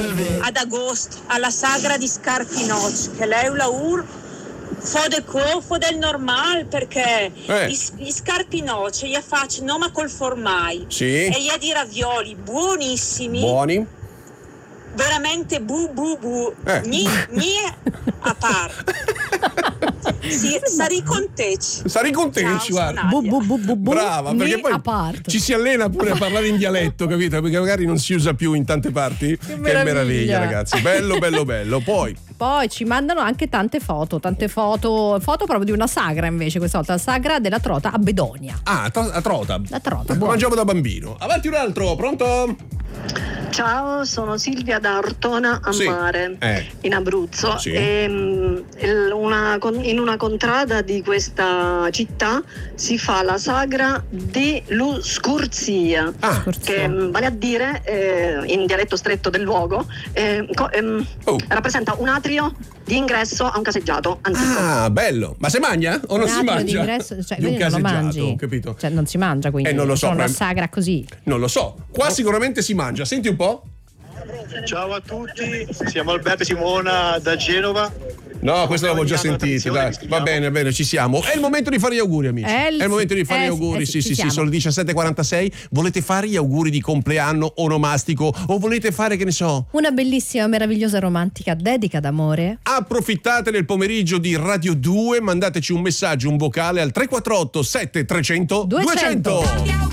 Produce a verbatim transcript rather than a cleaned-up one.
ad agosto alla sagra di Scarpinoci, che lei la ur fa de co, fa del normal, perché eh. gli, gli Scarpinoci gli faccio noma col formai, sì. e gli ha di ravioli buonissimi, buoni, veramente bu bu bu, eh. ni, ni a parte. Sì, sarei conteci. Sarei conteci, guarda. Bu, bu, bu, bu, bu, brava, perché poi ci si allena pure a parlare in dialetto, capito? Perché magari non si usa più in tante parti. Che meraviglia, che meraviglia ragazzi. Bello, bello, bello. Poi Poi ci mandano anche tante foto, tante foto, foto proprio di una sagra invece, questa volta la sagra della trota a Bedonia. Ah, a trota. La trota, buona. Mangiavo da bambino. Avanti un altro, pronto? Ciao, sono Silvia da Ortona a sì. Mare, eh. in Abruzzo. Sì. E, una, in una contrada di questa città si fa la sagra di Luscurzia, ah. che vale a dire, eh, in dialetto stretto del luogo, eh, co- ehm, oh. rappresenta un atrio di ingresso a un caseggiato antico. Ah, bello. Ma si mangia o non un si mangia? Di ingresso, cioè, di un non lo mangi, capito? Cioè non si mangia, quindi eh, non lo so, è una ma... sagra così. Non lo so. Qua sicuramente si mangia. Senti un po'. Ciao a tutti, siamo Alberto e Simona da Genova. No, questo l'avevo già sentito, dai. Va bene, bene, ci siamo. È il momento di fare gli auguri, amici. È il, è il momento di fare eh, gli auguri, eh, sì, sì, sì, sì, sono le diciassette e quarantasei. Volete fare gli auguri di compleanno onomastico o volete fare, che ne so, una bellissima, meravigliosa, romantica dedica d'amore? Approfittate del pomeriggio di Radio due, mandateci un messaggio, un vocale al tre quattro otto sette tre zero zero due zero zero.